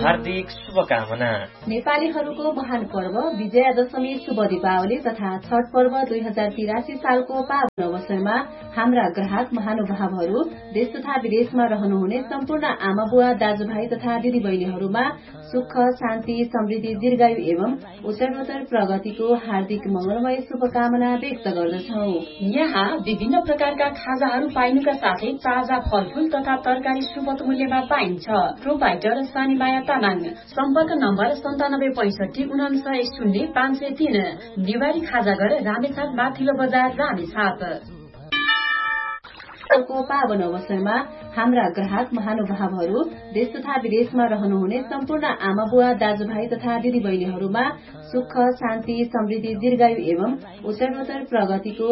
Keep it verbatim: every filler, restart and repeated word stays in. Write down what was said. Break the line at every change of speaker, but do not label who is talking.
हार्दिक शुभकामना।
नेपालीहरूको महान पर्व विजयादशमी शुभ दीपावली तथा छठ पर्व दुई हजार तिरासी सालको पावन अवसरमा हाम्रा ग्राहक महानुभावहरू देश तथा विदेशमा रहनुहुने सम्पूर्ण आमा बुवा दाजुभाइ तथा दिदी बहिनीहरूमा सुख शान्ति समृद्धि दीर्घायु एवं उत्तरोत्तर प्रगतिको हार्दिक मंगलमय शुभकामना व्यक्त गर्दछौ।
यहाँ विभिन्न प्रकारका खाजाहरू पाइनुका साथै ताजा फलफूल तथा तरकारी सुपथ मूल्यमा पाइन्छ। प्रोपाइटर सानीमाया तामाङ। सम्पर्क नम्बर सन्तानब्बे पैसठी उनासय शून्य पाँच सय तीन। निवारी खाजाघर रामेछाप माथिल्लो बजार रामेछाप।
को पावन अवसरमा हाम्रा ग्राहक महानुभावहरू देश तथा विदेशमा रहनुहुने सम्पूर्ण आमा बुवा दाजुभाइ तथा दिदी बहिनीहरूमा सुख शान्ति समृद्धि दीर्घायु एवं उत्तरोत्तर प्रगतिको